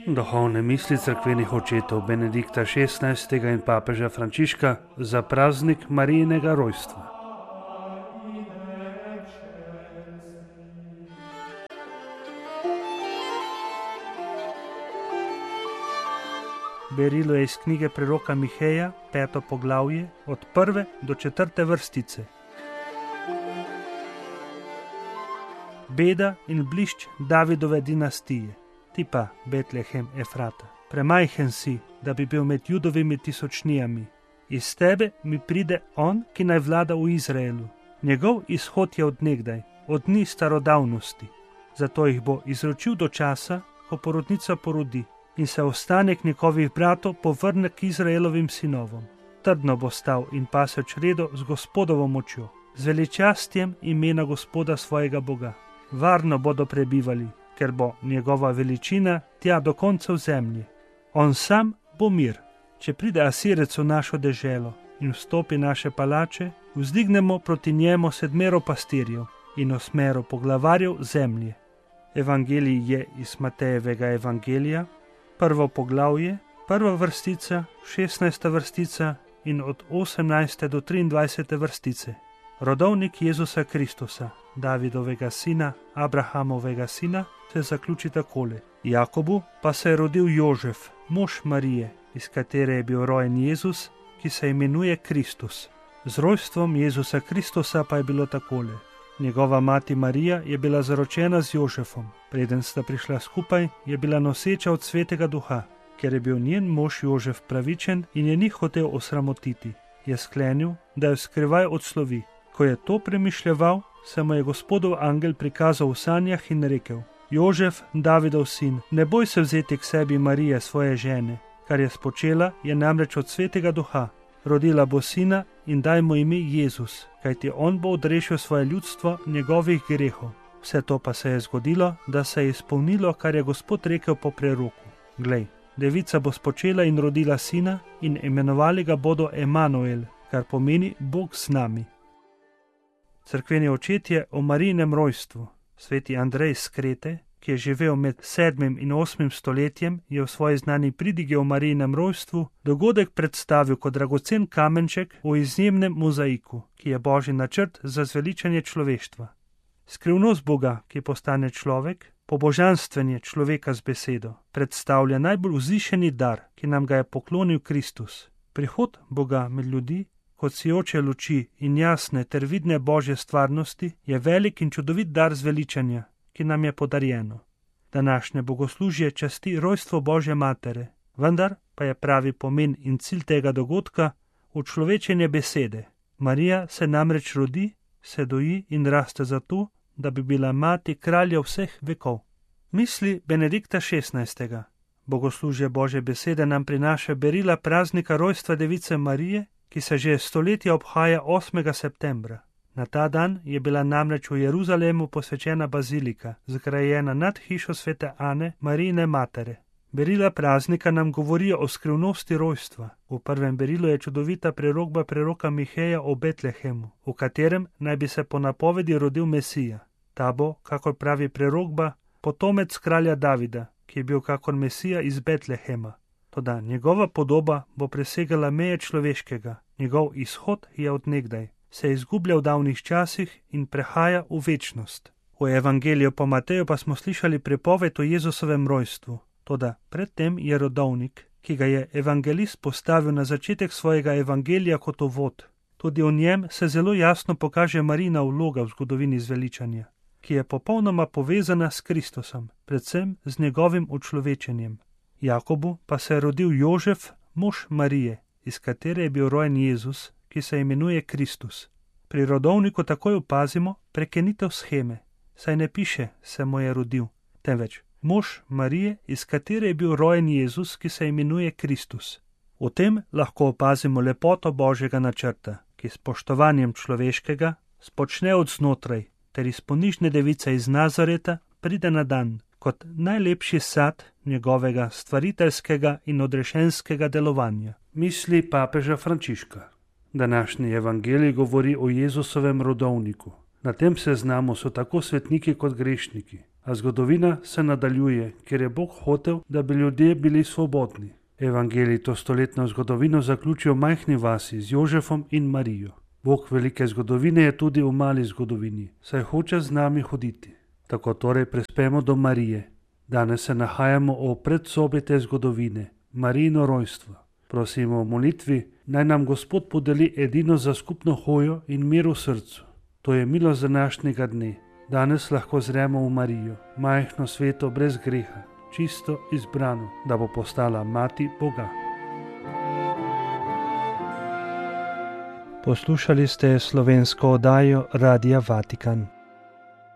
Duhovne misli cerkvenih očetov Benedikta XVI. In papeža Frančiška za praznik Marijinega rojstva. Berilo je iz knjige preroka Miheja, 5. poglavje, od 1. do 4. vrstice. Beda in blišč Davidove dinastije. Ti pa, Betlehem Efrata, premajhen si, da bi bil med Judovimi tisočnijami. Iz tebe mi pride on, ki naj vlada v Izraelu. Njegov izhod je od nekdaj, od dni starodavnosti. Zato jih bo izročil do časa, ko porodnica porodi, in se ostanek njegovih bratov povrne k Izraelovim sinovom. Trdno bo stal in pasel čredo z Gospodovo močjo, z veličastjem imena Gospoda svojega Boga. Varno bodo prebivali, ker bo njegova veličina tja do koncev zemlje. On sam bo mir. Če pride Asirec v našo deželo in vstopi naše palače, vzdignemo proti njemu 7 pastirjev in 8 poglavarjev zemlje. Evangelij je iz Matejevega evangelija, 1. poglavje, 1. vrstica, 16. vrstica in od 18. do 23. vrstice. Rodovnik Jezusa Kristusa, Davidovega sina, Abrahamovega sina, se zaključi takole. Jakobu pa se je rodil Jožef, mož Marije, iz katere je bil rojen Jezus, ki se imenuje Kristus. Z rojstvom Jezusa Kristusa pa je bilo takole. Njegova mati Marija je bila zaročena z Jožefom. Preden sta prišla skupaj, je bila noseča od Svetega Duha. Ker je bil njen mož Jožef pravičen in je ni hotel osramotiti, je sklenil, da jo skrivaj odslovi. Ko je to premišljeval, se mu je Gospodov angel prikazal v sanjah in rekel: Jožef, Davidov sin, ne boj se vzeti k sebi Marije, svoje žene. Kar je spočela, je namreč od Svetega Duha. Rodila bo sina in daj mu ime Jezus, kajti on bo odrešil svoje ljudstvo njegovih grehov. Vse to pa se je zgodilo, da se je izpolnilo, kar je Gospod rekel po preroku. Glej, devica bo spočela in rodila sina in imenovali ga bodo Emanuel, kar pomeni Bog z nami. Cerkveni očetje o Marijinem rojstvu. Sveti Andrej iz Krete, ki je živel med 7. in 8. stoletjem, je v svoji znani pridigi o Marijinem rojstvu dogodek predstavil kot dragocen kamenček v izjemnem mozaiku, ki je božji načrt za zveličanje človeštva. Skrivnost Boga, ki postane človek, pobožanstvenje človeka z besedo, predstavlja najbolj vzvišeni dar, ki nam ga je poklonil Kristus. Prihod Boga med ljudi, kot sijoče luči in jasne ter vidne božje stvarnosti, je velik in čudovit dar zveličanja, ki nam je podarjeno. Današnje bogoslužje časti rojstvo Božje matere, vendar pa je pravi pomen in cilj tega dogodka učlovečenje besede. Marija se namreč rodi, se doji in raste zato, da bi bila mati kralja vseh vekov. Misli Benedikta XVI. Bogoslužje Božje besede nam prinaša berila praznika rojstva device Marije, ki se že stoletja obhaja 8. septembra. Na ta dan je bila namreč v Jeruzalemu posvečena bazilika, zgrajena nad hišo svete Ane, Marijine matere. Berila praznika nam govorijo o skrivnosti rojstva. V prvem berilu je čudovita prerokba preroka Miheja o Betlehemu, v katerem naj bi se po napovedi rodil Mesija. Ta bo, kakor pravi prerokba, potomec kralja Davida, ki je bil kakor Mesija iz Betlehema. Toda njegova podoba bo presegala meje človeškega, njegov izhod je od nekdaj, se izgublja v davnih časih in prehaja v večnost. V evangeliju po Mateju pa smo slišali prepoved o Jezusovem rojstvu. Toda predtem je rodovnik, ki ga je evangelist postavil na začetek svojega evangelija kot uvod. Tudi v njem se zelo jasno pokaže Marijina vloga v zgodovini zveličanja, ki je popolnoma povezana s Kristusom, predvsem z njegovim učlovečenjem. Jakobu pa se je rodil Jožef, mož Marije, iz katere je bil rojen Jezus, ki se imenuje Kristus. Pri rodovniku takoj opazimo prekenitev sheme, saj ne piše se mu je rodil, temveč mož Marije, iz katere je bil rojen Jezus, ki se imenuje Kristus. V tem lahko opazimo lepoto Božjega načrta, ki s spoštovanjem človeškega spočne od znotraj, ter iz ponižne device iz Nazareta pride na dan, kot najlepši sad njegovega stvariteljskega in odrešenskega delovanja. Misli papeža Frančiška. Današnji evangelij govori o Jezusovem rodovniku. Na tem seznamu so tako svetniki kot grešniki. A zgodovina se nadaljuje, ker je Bog hotel, da bi ljudje bili svobodni. Evangelij to stoletno zgodovino zaključijo v majhni vasi z Jožefom in Marijo. Bog velike zgodovine je tudi v mali zgodovini, saj hoče z nami hoditi. Tako torej prispemo do Marije. Danes se nahajamo v predsobi te zgodovine, Marijino rojstvo. Prosimo v molitvi, naj nam Gospod podeli edino za skupno hojo in mir v srcu. To je milost današnjega dne. Danes lahko zremo v Marijo, majhno sveto brez greha, čisto izbrano, da bo postala mati Boga. Poslušali ste slovensko oddajo Radia Vatikan.